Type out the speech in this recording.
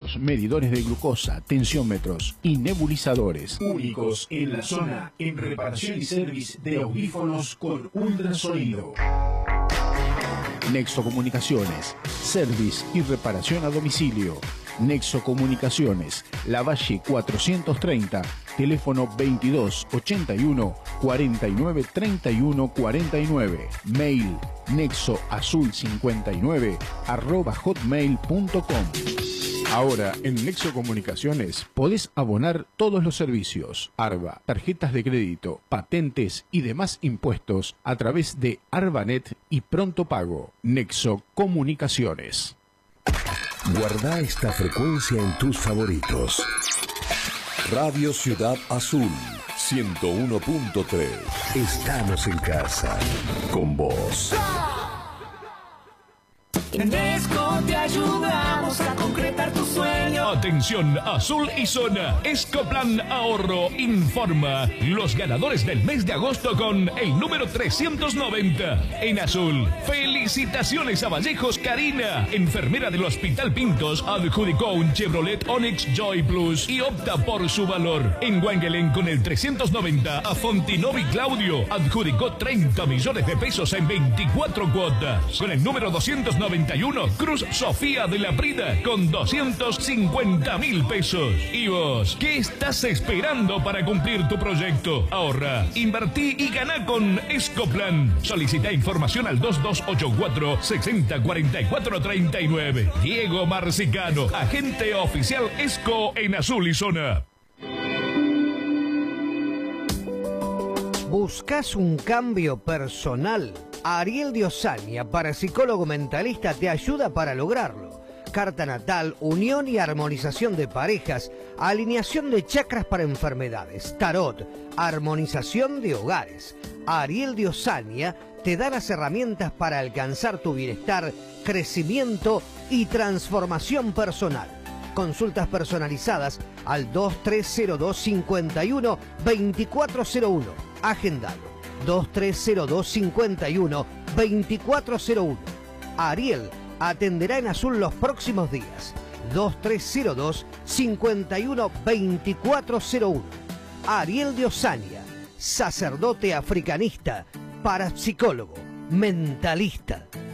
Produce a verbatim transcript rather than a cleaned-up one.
termómetros, medidores de glucosa, tensiómetros y nebulizadores. Únicos en la zona en reparación y service de audífonos con ultrasonido. Nexo Comunicaciones, service y reparación a domicilio. Nexo Comunicaciones, Lavalle cuatrocientos treinta, teléfono veintidós ochenta y uno cuarenta y nueve treinta y uno cuarenta y nueve. Mail nexoazul cincuenta y nueve arroba hotmail punto com. Ahora, en Nexo Comunicaciones podés abonar todos los servicios, ARBA, tarjetas de crédito, patentes y demás impuestos a través de ARBANET y Pronto Pago. Nexo Comunicaciones. Guarda esta frecuencia en tus favoritos. Radio Ciudad Azul, ciento uno punto tres. Estamos en casa, con vos. En Desco te ayudamos a concretar tu sueño. Atención, Azul y Zona. Escoplan Ahorro informa los ganadores del mes de agosto con el número trescientos noventa. En Azul, felicitaciones a Vallejos Karina, enfermera del Hospital Pintos, adjudicó un Chevrolet Onix Joy Plus y opta por su valor. En Wangelén con el trescientos noventa a Fontinovi Claudio, adjudicó treinta millones de pesos en veinticuatro cuotas. Con el número doscientos noventa y uno, Cruz Sofía de la Prida con doscientos cincuenta mil pesos. ¿Y vos qué estás esperando para cumplir tu proyecto? Ahorra, invertí y ganá con Escoplan. Solicita información al dos dos ocho cuatro, seis cero cuatro cuatro tres nueve. Diego Marcicano, agente oficial Esco en Azul y Zona. ¿Buscas un cambio personal? Ariel Diosania, parapsicólogo mentalista, te ayuda para lograrlo. Carta natal, unión y armonización de parejas, alineación de chakras para enfermedades, tarot, armonización de hogares. Ariel Diosania te da las herramientas para alcanzar tu bienestar, crecimiento y transformación personal. Consultas personalizadas al dos tres cero dos, cinco uno, dos cuatro cero uno. Agendalo. dos tres cero dos, cinco uno, dos cuatro cero uno. Ariel atenderá en Azul los próximos días. dos tres cero dos, cinco uno, dos cuatro cero uno. Ariel Diosania, sacerdote africanista, parapsicólogo, mentalista.